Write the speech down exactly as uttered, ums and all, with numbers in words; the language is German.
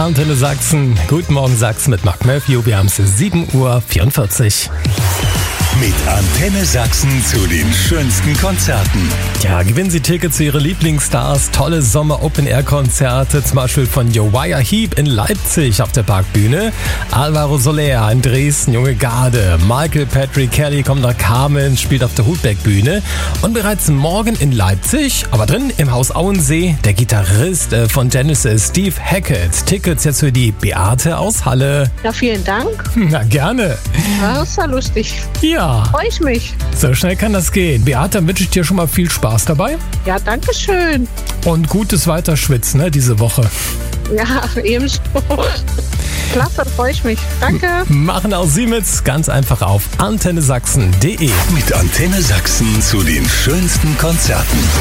Antenne Sachsen. Guten Morgen Sachsen mit Mark Murphy. Wir haben es sieben Uhr vierundvierzig. Mit Antenne Sachsen zu den schönsten Konzerten. Ja, gewinnen Sie Tickets zu Ihren Lieblingsstars. Tolle Sommer-Open-Air-Konzerte, zum Beispiel von Uriah Heep in Leipzig auf der Parkbühne. Alvaro Soler in Dresden, Junge Garde. Michael Patrick Kelly kommt nach Kamen, spielt auf der Hutberg-Bühne. Und bereits morgen in Leipzig, aber drin im Haus Auensee, der Gitarrist von Genesis, Steve Hackett. Tickets jetzt für die Beate aus Halle. Ja, vielen Dank. Na, gerne. Ja, das ist ja lustig. Ja. Freue ich mich. So schnell kann das gehen. Beate, dann wünsche ich dir schon mal viel Spaß dabei. Ja, danke schön. Und gutes Weiterschwitzen, ne, diese Woche. Ja, ebenso. Klasse, freue ich mich. Danke. Machen auch Sie mit, ganz einfach auf antenne sachsen punkt de. Mit Antenne Sachsen zu den schönsten Konzerten.